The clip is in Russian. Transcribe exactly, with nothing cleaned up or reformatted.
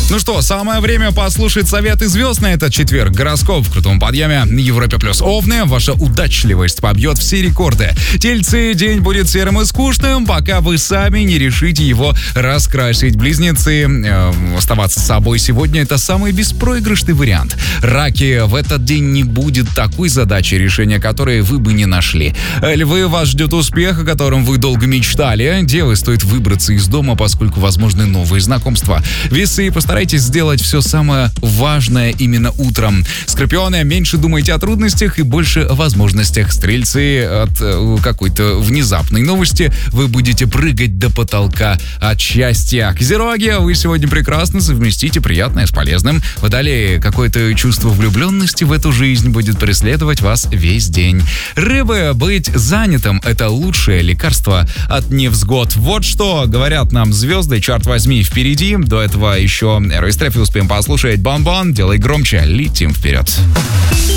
Ну что, самое время послушать советы звезд на этот четверг. Гороскоп в крутом подъеме на Европе плюс. Овны, ваша удачливость побьет все рекорды. Тельцы, день будет серым и скучным, пока вы сами не решите его раскрасить. Близнецы, э, оставаться с собой сегодня — это самый беспроигрышный вариант. Раки, в этот день не будет такой задачи, решения которой вы бы не нашли. Львы, вас ждет успех, о котором вы долго мечтали. Девы, стоит выбраться из дома, поскольку возможны новые знакомства. Весы, постарайтесь сделать все самое важное именно утром. Скорпионы, меньше думайте о трудностях и больше о возможностях. Стрельцы, от э, какой-то внезапной новости вы будете прыгать до потолка от счастья. Козероги, вы сегодня прекрасно совместите приятное с полезным. Водолеи, какое-то чувство влюбленности в эту жизнь будет преследовать вас весь день. Рыбы, быть занятым — это лучшее лекарство от невзгод. Вот что говорят нам звезды, черт возьми, впереди. До этого еще Рейстрефи успеем послушать. Бон-бон, делай громче, летим вперед.